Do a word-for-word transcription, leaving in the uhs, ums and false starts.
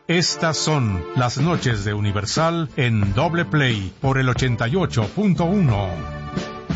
Estas son las noches de Universal en Doble Play por el ochenta y ocho punto uno.